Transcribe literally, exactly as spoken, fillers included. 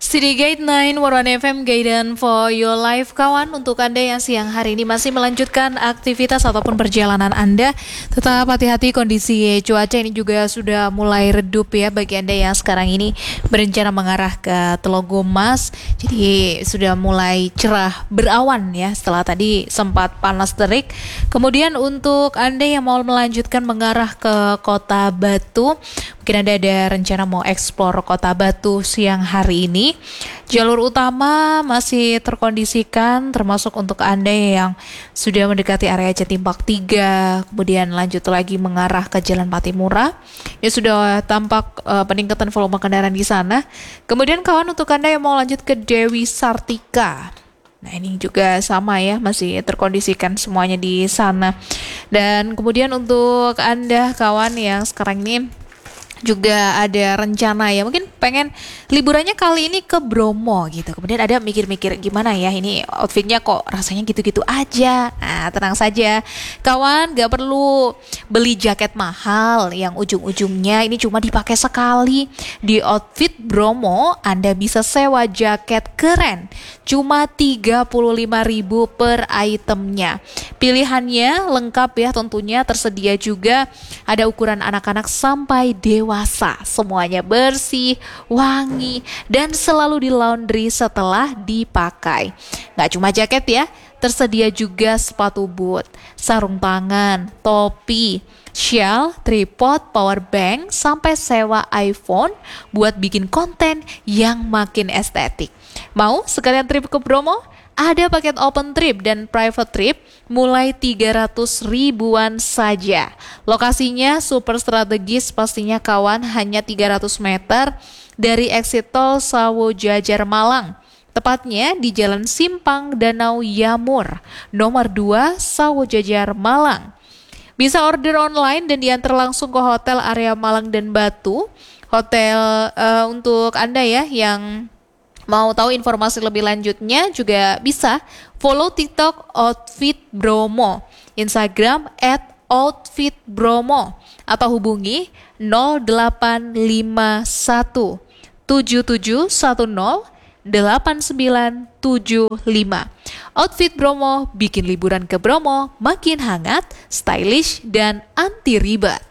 City Gate sembilan Warwan F M Guidance for Your Life kawan. Untuk Anda yang siang hari ini masih melanjutkan aktivitas ataupun perjalanan Anda, tetap hati-hati, kondisi cuaca ini juga sudah mulai redup ya bagi Anda yang sekarang ini berencana mengarah ke Telogo Mas. Jadi sudah mulai cerah berawan ya setelah tadi sempat panas terik. Kemudian untuk Anda yang mau melanjutkan mengarah ke Kota Batu, mungkin Anda ada rencana mau eksplor Kota Batu siang hari ini. Jalur utama masih terkondisikan, termasuk untuk Anda yang sudah mendekati area Jatimpak tiga, kemudian lanjut lagi mengarah ke Jalan Patimura. Ya sudah tampak uh, peningkatan volume kendaraan di sana. Kemudian kawan, untuk Anda yang mau lanjut ke Dewi Sartika, nah ini juga sama ya, masih terkondisikan semuanya di sana. Dan kemudian untuk Anda kawan yang sekarang ini juga ada rencana ya, mungkin pengen liburannya kali ini ke Bromo gitu. Kemudian ada mikir-mikir gimana ya, ini outfitnya kok rasanya gitu-gitu aja. Nah tenang saja kawan, gak perlu beli jaket mahal yang ujung-ujungnya ini cuma dipakai sekali. Di Outfit Bromo Anda bisa sewa jaket keren cuma tiga puluh lima ribu per itemnya. Pilihannya lengkap ya tentunya, tersedia juga ada ukuran anak-anak sampai dewasa. Semuanya bersih, wangi, dan selalu di laundry setelah dipakai. Gak cuma jaket ya, tersedia juga sepatu boot, sarung tangan, topi, shawl, tripod, power bank, sampai sewa iPhone buat bikin konten yang makin estetik. Mau sekalian trip ke Bromo? Ada paket open trip dan private trip mulai tiga ratus ribuan saja. Lokasinya super strategis pastinya kawan, hanya tiga ratus meter dari exit tol Sawo Jajar Malang. Tepatnya di Jalan Simpang Danau Yamur, nomor dua Sawo Jajar Malang. Bisa order online dan diantar langsung ke hotel area Malang dan Batu. Hotel uh, untuk Anda ya yang mau tahu informasi lebih lanjutnya juga bisa follow TikTok Outfit Bromo, Instagram at Outfit Bromo, atau hubungi nol delapan lima satu tujuh tujuh satu nol delapan sembilan tujuh lima. Outfit Bromo bikin liburan ke Bromo makin hangat, stylish, dan anti ribet.